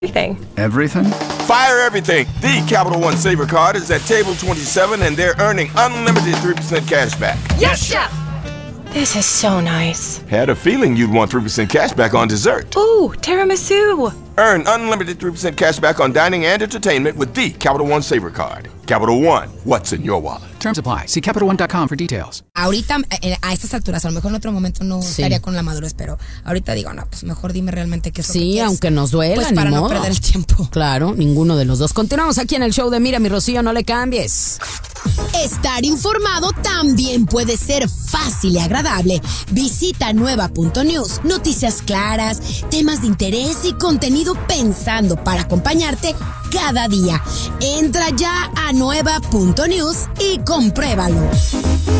Everything. Everything? Fire everything. The Capital One Saver Card is at table 27 and they're earning unlimited 3% cash back. Yes, Chef! This is so nice. Had a feeling you'd want 3% cash back on dessert. Ooh, tiramisu. Earn unlimited 3% cash back on dining and entertainment with the Capital One Saver Card. Capital One, what's in your wallet? Terms apply. See CapitalOne.com for details. Ahorita, a estas alturas, a lo mejor en otro momento no estaría con la madurez, pero ahorita digo, no, pues mejor dime realmente qué es lo que quieres. Aunque nos duela, pues ni para no modo. perder el tiempo. Claro, ninguno de los dos. Continuamos aquí en el show de Mira mi Rocío, no le cambies. Estar informado también puede ser fácil y agradable. Visita nueva.news. Noticias claras, temas de interés y contenido pensando para acompañarte cada día. Entra ya a nueva.news y compruébalo.